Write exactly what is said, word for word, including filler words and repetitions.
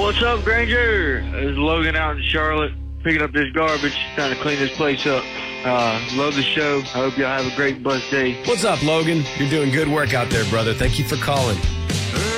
What's up, Granger? It's Logan out in Charlotte, picking up this garbage, trying to clean this place up. Uh, love the show. I hope y'all have a great, blessed day. What's up, Logan? You're doing good work out there, brother. Thank you for calling.